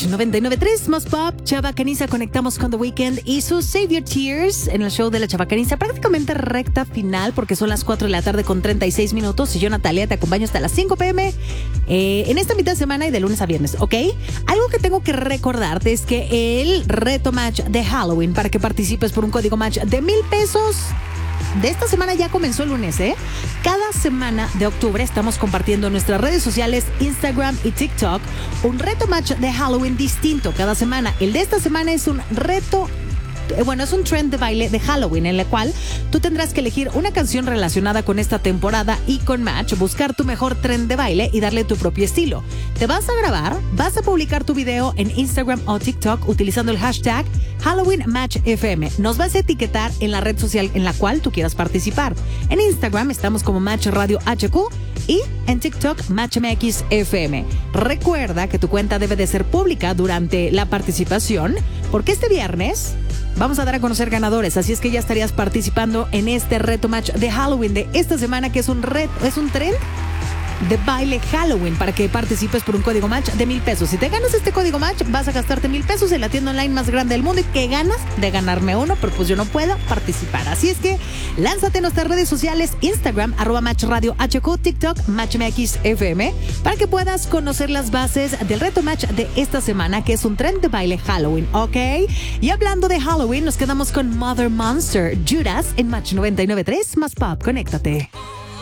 99.3 más pop, Chavacaniza. Conectamos con The Weeknd y su Save Your Tears en el show de la Chavacaniza. Prácticamente recta final porque son las 4 de la tarde con 36 minutos. Y yo, Natalia, te acompaño hasta las 5 p.m. En esta mitad de semana y de lunes a viernes, ¿ok? Algo que tengo que recordarte es que el reto match de Halloween para que participes por un código match de $1,000 de esta semana ya comenzó el lunes, ¿eh? Cada semana de octubre estamos compartiendo en nuestras redes sociales, Instagram y TikTok, un reto match de Halloween distinto cada semana. El de esta semana es un reto, es un trend de baile de Halloween en el cual tú tendrás que elegir una canción relacionada con esta temporada y con Match, buscar tu mejor trend de baile y darle tu propio estilo. Te vas a grabar, vas a publicar tu video en Instagram o TikTok utilizando el hashtag Halloween Match FM. Nos vas a etiquetar en la red social en la cual tú quieras participar. En Instagram estamos como Match Radio HQ y en TikTok Match MX FM. Recuerda que tu cuenta debe de ser pública durante la participación porque este viernes vamos a dar a conocer ganadores, así es que ya estarías participando en este reto match de Halloween de esta semana, que es un trend de baile Halloween para que participes por un código match de $1,000. Si te ganas este código match, vas a gastarte $1,000 en la tienda online más grande del mundo. ¿Y qué ganas? De ganarme uno, pero pues yo no puedo participar. Así es que lánzate en nuestras redes sociales, Instagram, @Match Radio HQ, TikTok, Match MX FM, para que puedas conocer las bases del reto match de esta semana, que es un trend de baile Halloween, ¿ok? Y hablando de Halloween, nos quedamos con Mother Monster, Judas, en Match 99.3 más pop. Conéctate.